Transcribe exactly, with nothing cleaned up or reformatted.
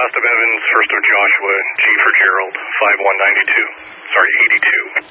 last of Evans, first of Joshua, G for Gerald, five one nine two. Sorry, eighty-two.